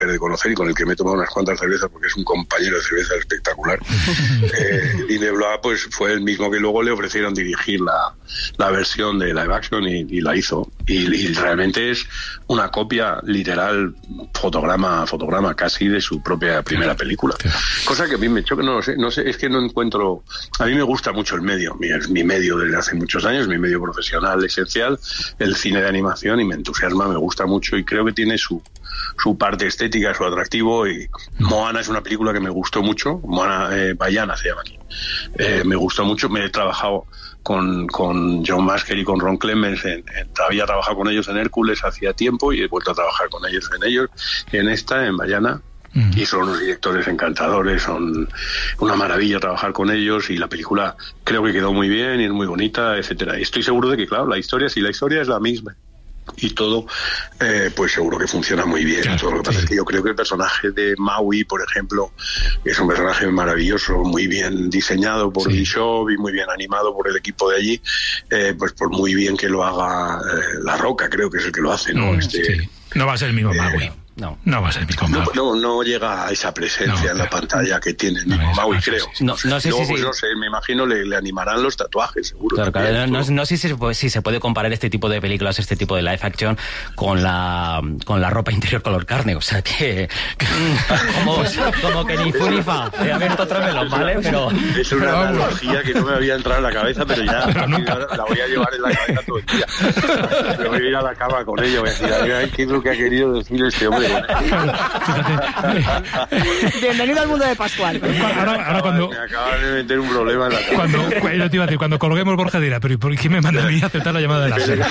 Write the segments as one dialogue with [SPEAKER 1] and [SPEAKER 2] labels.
[SPEAKER 1] de conocer y con el que me he tomado unas cuantas cervezas porque es un compañero de cerveza espectacular. Denis Blois pues fue el mismo que luego le ofrecieron dirigir la versión de live action y la hizo. Y realmente es una copia literal, fotograma casi de su propia primera película. Cosa que a mí me choca, no sé, es que no encuentro... A mí me gusta mucho el medio, es mi medio desde hace muchos años, mi medio profesional esencial, el cine de animación, y me entusiasma, me gusta mucho y creo que tiene su parte estética, su atractivo. Y Moana es una película que me gustó mucho, Moana Vaiana se llama aquí. Me gustó mucho, me he trabajado con John Masker y con Ron Clements, había trabajado con ellos en Hércules hacía tiempo y he vuelto a trabajar con ellos en Vaiana. Y son unos directores encantadores, son una maravilla trabajar con ellos, y la película creo que quedó muy bien y es muy bonita, etcétera. Y estoy seguro de que, claro, si la historia es la misma y todo, pues seguro que funciona muy bien. Claro, todo lo que pasa es que yo creo que el personaje de Maui, por ejemplo, es un personaje maravilloso, muy bien diseñado por Bishop y muy bien animado por el equipo de allí, pues por muy bien que lo haga La Roca, creo que es el que lo hace, ¿no?
[SPEAKER 2] No va a ser el mismo Maui. No va a ser el mismo Maui.
[SPEAKER 1] No llega a esa presencia en la pantalla que tiene el mismo Maui, creo.
[SPEAKER 3] No sé
[SPEAKER 1] luego,
[SPEAKER 3] si...
[SPEAKER 1] pues, no sé, me imagino le animarán los tatuajes, seguro.
[SPEAKER 3] Claro, no sé si se puede comparar este tipo de películas, este tipo de live action con la ropa interior color carne, o sea que como que ni fu ni fa. He abierto otro melón, ¿vale? Pero
[SPEAKER 1] es una analogía que no me había entrado en la cabeza, pero ya la voy a llevar en la cabeza todo el día. Me voy a ir a la cama con ello, voy a decir, ay, ¿qué es lo que ha querido decir este hombre?
[SPEAKER 4] Bienvenido al mundo de Pascual.
[SPEAKER 2] Ahora cuando...
[SPEAKER 1] Me acaban de meter un problema en la cabeza.
[SPEAKER 2] Yo te iba a decir, cuando colguemos, Borja dirá, pero ¿por qué me manda a mí a aceptar la llamada de la serie?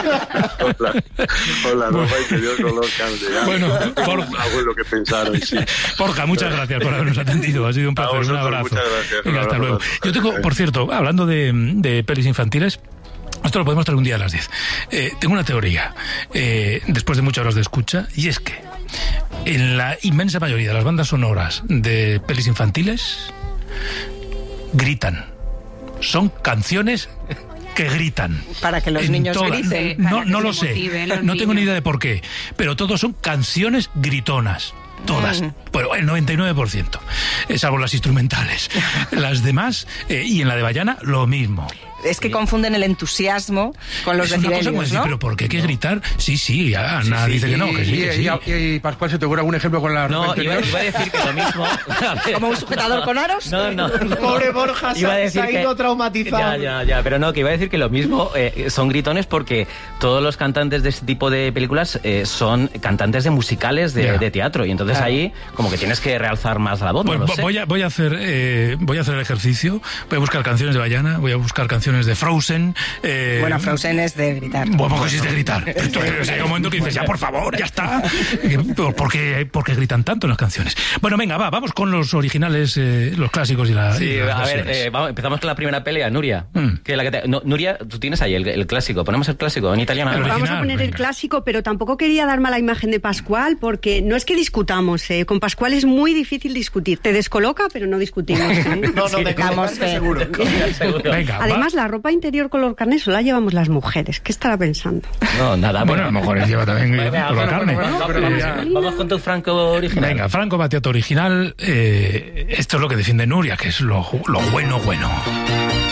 [SPEAKER 1] Con la ropa interior color carne.
[SPEAKER 2] Bueno,
[SPEAKER 1] Borja, lo que pensaron, sí.
[SPEAKER 2] Borja, muchas gracias por habernos atendido. Ha sido un placer. Un abrazo.
[SPEAKER 1] Muchas gracias.
[SPEAKER 2] Venga, hasta luego. Yo tengo, por cierto, hablando de pelis infantiles, esto lo podemos traer un día a las 10. Tengo una teoría, después de muchas horas de escucha, y es que en la inmensa mayoría de las bandas sonoras de pelis infantiles gritan. Son canciones que gritan.
[SPEAKER 4] Para que los niños griten.
[SPEAKER 2] No lo sé. No tengo ni idea de por qué. Pero todos son canciones gritonas. Todas. Bueno, el 99%. Salvo las instrumentales. Las demás, y en la de Vaiana, lo mismo.
[SPEAKER 4] Es que confunden el entusiasmo con los decibelios, ¿no?
[SPEAKER 2] Pero ¿por qué hay que gritar? Sí, Ana dice que no, que sí.
[SPEAKER 5] Y Pascual, ¿se te ocurre algún ejemplo con la ropa interior?
[SPEAKER 3] Iba a decir que lo mismo.
[SPEAKER 4] ¿Como un sujetador con aros?
[SPEAKER 3] No.
[SPEAKER 5] Pobre Borja, se ha ido traumatizado.
[SPEAKER 3] Ya, pero no, que iba a decir que lo mismo son gritones porque todos los cantantes de este tipo de películas son cantantes de musicales de teatro, y entonces ahí como que tienes que realzar más la voz.
[SPEAKER 2] Pues
[SPEAKER 3] no lo sé.
[SPEAKER 2] voy a hacer el ejercicio, voy a buscar canciones de Vaiana, voy a buscar canciones de Frozen.
[SPEAKER 4] Bueno, Frozen es de gritar.
[SPEAKER 2] Bueno, pues es de gritar. Hay un momento que dices, ya por favor, ya está. ¿Por qué gritan tanto en las canciones? Bueno, venga, vamos con los originales, los clásicos y las versiones.
[SPEAKER 3] Empezamos con la primera pelea, Nuria. Nuria, tú tienes ahí el clásico. Ponemos el clásico en italiano.
[SPEAKER 6] Vamos a poner el clásico, pero tampoco quería dar mala imagen de Pascual, porque no es que discutamos, con Pascual es muy difícil discutir. Te descoloca, pero no discutimos.
[SPEAKER 5] No, dejamos seguro.
[SPEAKER 2] Venga,
[SPEAKER 6] además, la ropa interior color carne solo la llevamos las mujeres. ¿Qué estará pensando?
[SPEAKER 3] No, nada.
[SPEAKER 2] Bueno, a lo mejor lleva también color carne.
[SPEAKER 3] Vamos con tu Franco original.
[SPEAKER 2] Venga, Franco Battiato original. Esto es lo que defiende Nuria, que es lo bueno.